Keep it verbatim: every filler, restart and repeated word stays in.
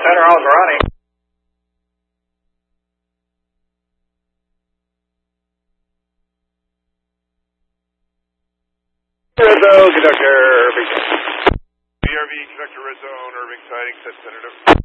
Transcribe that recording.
center hall's running. Rizzo, conductor, Irving. B R V, conductor Rizzo, Irving sighting, set Senator.